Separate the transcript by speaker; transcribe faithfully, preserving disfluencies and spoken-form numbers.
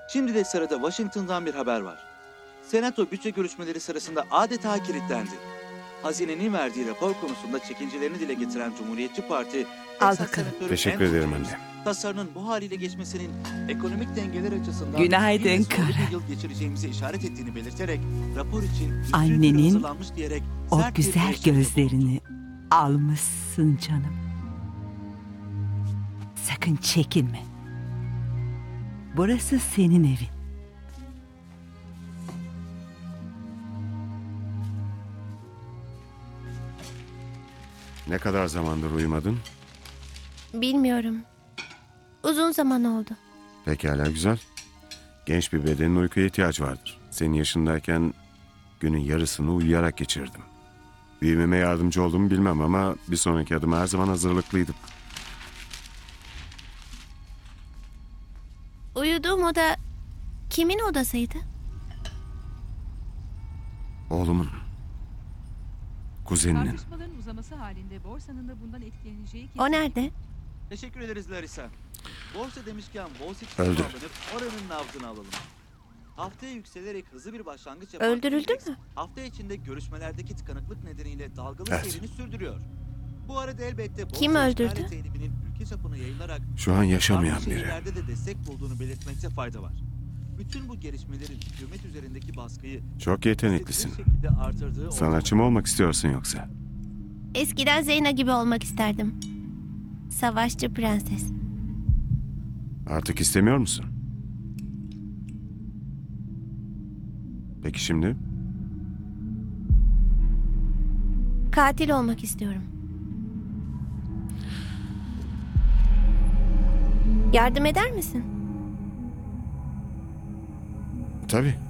Speaker 1: Şimdi de sırada Washington'dan bir haber var. Senato bütçe görüşmeleri sırasında adeta kilitlendi. Hazinenin verdiği rapor konusunda çekincelerini dile getiren Cumhuriyetçi Parti,
Speaker 2: Al
Speaker 1: Texas
Speaker 2: bakalım.
Speaker 1: Senatörü
Speaker 3: Teşekkür
Speaker 1: Andrew
Speaker 3: ederim
Speaker 1: James,
Speaker 3: anne.
Speaker 1: tasarının bu haliyle geçmesinin ekonomik dengeler açısından
Speaker 2: Günaydın
Speaker 1: yine zorlu
Speaker 2: Kara.
Speaker 1: bir yıl geçireceğimizi işaret ettiğini belirterek rapor için üstün
Speaker 2: Annenin
Speaker 1: hazırlanmış diyerek
Speaker 2: O
Speaker 1: sert bir
Speaker 2: güzel
Speaker 1: eleştiride bulundu.
Speaker 2: gözlerini almışsın canım. Sakın çekinme. Burası senin evin.
Speaker 3: Ne kadar zamandır uyumadın?
Speaker 4: Bilmiyorum. Uzun zaman oldu.
Speaker 3: Pekala, güzel. Genç bir bedenin uykuya ihtiyacı vardır. Senin yaşındayken günün yarısını uyuyarak geçirdim. Büyümeme yardımcı olduğumu bilmem ama bir sonraki adıma her zaman hazırlıklıydım.
Speaker 4: Uyuduğum oda kimin odasıydı?
Speaker 3: Oğlumun. Kuzeninin.
Speaker 5: Tartışmaların uzaması halinde borsanın da bundan etkileneceği
Speaker 4: O nerede?
Speaker 1: Teşekkür ederiz Larissa. Borsa demişken Wall Street'e
Speaker 3: Öldü.
Speaker 1: bağlanıp oranın nabzını alalım. Haftaya yükselerek hızlı bir başlangıç yapan
Speaker 4: Öldürüldü
Speaker 1: Endeks,
Speaker 4: mü?
Speaker 1: hafta içinde görüşmelerdeki tıkanıklık nedeniyle dalgalı
Speaker 3: Evet.
Speaker 1: seyrini sürdürüyor. Bu arada elbette borsa
Speaker 4: Kim öldürdü?
Speaker 1: işgali teyniminin ülke çapına yayılarak
Speaker 3: Şu an yaşamayan
Speaker 1: farklı
Speaker 3: biri.
Speaker 1: şehirlerde de destek bulduğunu belirtmekte fayda var. Bütün bu gelişmelerin hükümet üzerindeki baskıyı
Speaker 3: Çok yeteneklisin.
Speaker 1: istediği şekilde artırdığı
Speaker 3: Sanatçı mı olmak istiyorsun yoksa?
Speaker 4: Eskiden Zeyna gibi olmak isterdim. Savaşçı prenses.
Speaker 3: Artık istemiyor musun? Peki şimdi?
Speaker 4: Katil olmak istiyorum. Yardım eder misin?
Speaker 3: Tabii.